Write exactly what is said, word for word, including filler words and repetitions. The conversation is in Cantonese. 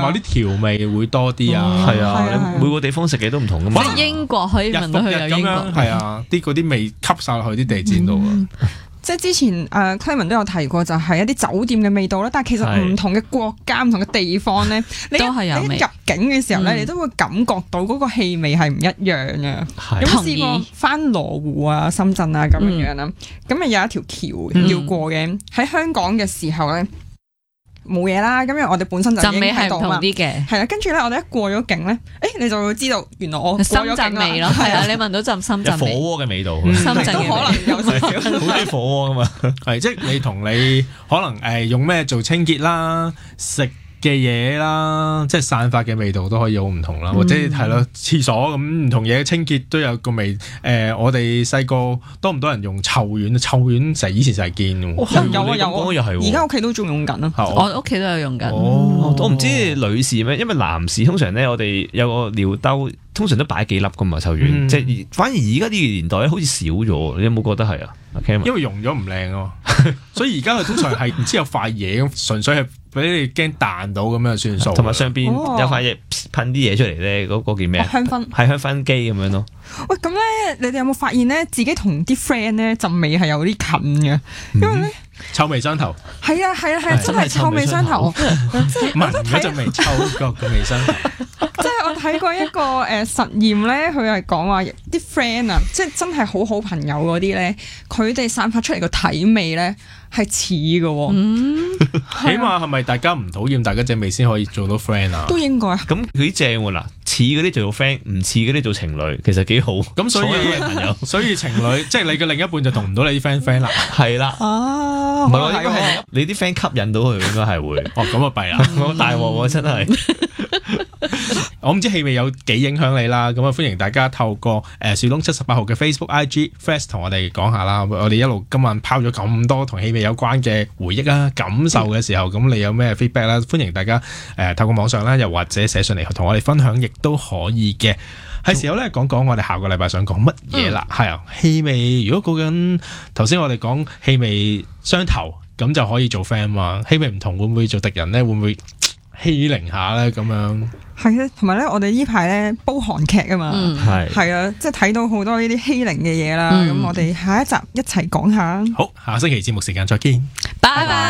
某啲調味會多啲啊， 係啊，每個地方食嘅都唔同噶嘛。 英國可以聞到佢有英國， 係啊，啲嗰啲味吸晒落去啲地氈度啊。 即係之前誒 Clement 都有提過，就係一啲酒店嘅味道啦。但係其實唔同嘅國家、唔同嘅地方咧，你一入境嘅時候咧，你都會感覺到嗰個氣味係唔一樣嘅。有冇試過翻羅湖啊、深圳啊咁樣樣啦？咁啊有一條橋要過嘅，喺香港嘅時候咧。冇嘢啦，咁因為我哋本身就已經喺度嘛，係啦，跟住咧我哋一過咗境咧，誒你就會知道原來我過咗境啦， 深圳味咯，係啊，你聞到陣深圳火鍋嘅味道， 深圳都可能有少少， 好中意火鍋噶嘛， 係即係你同你可能誒用咩做清潔啦，食嘅嘢啦，即係散發嘅味道都可以好唔同啦，嗯、或者係咯廁所咁唔同嘢清潔都有個味。誒、呃，我哋細個多唔多人用臭丸？臭丸成以前成日見嘅。 有啊有啊，而家屋企都仲用緊啊。 我屋企都有用緊。 哦，我唔知女士咩，因為男士通常咧，我哋有個尿兜，通常都擺幾粒噶嘛臭丸，嗯、即係反而而家呢個年代咧，好似少咗。你有冇覺得係啊？ 因為用咗唔靚啊，所以而家佢通常係唔知有塊嘢咁，純粹係俾你驚彈到咁樣算數。 同埋上邊有塊嘢噴啲嘢出嚟咧，嗰、嗰個叫咩？ 香薰係香薰機咁樣咯。 喂，咁咧，你哋有冇發現咧，自己同啲 friend 咧陣味係有啲近嘅？因為咧、嗯、 臭味相投。 係啊係啊係啊，真係臭味相投。即係聞嗰陣味，嗅覺嘅味相投。 即係我睇過一個誒、呃、實驗咧，佢係講話啲 friend 啊，即係真係好好朋友嗰啲咧，佢哋散發出嚟個體味咧係似嘅。嗯， 起碼係咪大家唔討厭大家隻味先可以做到 friend 啊？ 都應該。 咁佢正喎嗱，似嗰啲做到 friend，唔似嗰啲做情侶，其實幾好。 咁所以朋友，所以情侶即係你嘅另一半就同唔到你啲 friend friend 啦。係啦。 哦， 唔係喎，應該係你啲 friend 吸引到佢，應該係會。哦，咁啊弊啦，我大鑊喎真係。我唔知氣味有幾影響你啦，咁啊歡迎大家透過誒樹窿七十八號嘅 Facebook I G Fast 同我哋講下啦。我哋一路今晚拋咗咁多同氣味有關嘅回憶啦、感受嘅時候，咁、嗯、你有咩 feedback 啦？歡迎大家誒、呃、透過網上啦，又或者寫上嚟同我哋分享，亦都可以嘅。係時候咧講講我哋下個禮拜想講乜嘢啦？係、嗯、啊，氣味如果講緊頭先我哋講氣味相投，咁就可以做 friend 嘛。氣味唔同會唔會做敵人咧？會唔會欺凌下咧？咁樣係啊，同埋咧，我哋呢排咧煲韓劇啊嘛，係係、嗯、啊，即係睇到好多呢啲欺凌嘅嘢啦。咁、嗯、我哋下一集一齊講下。 好，下星期節目時間再見， 拜拜。